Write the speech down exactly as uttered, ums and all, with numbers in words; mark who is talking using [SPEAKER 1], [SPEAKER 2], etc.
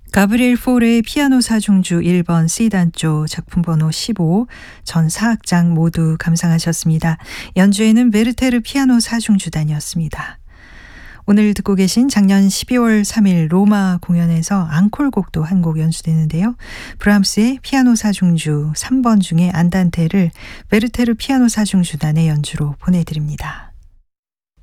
[SPEAKER 1] 가브리엘 포레의 피아노 사중주 일 번 C단조 작품 번호 십오 전 사악장 모두 감상하셨습니다. 연주에는 베르테르 피아노 사중주단이었습니다. 오늘 듣고 계신 작년 십이월 삼일 로마 공연에서 앙콜곡도 한 곡 연주되는데요. 브람스의 피아노 사중주 삼 번 중에 안단테를 베르테르 피아노 사중주단의 연주로 보내드립니다.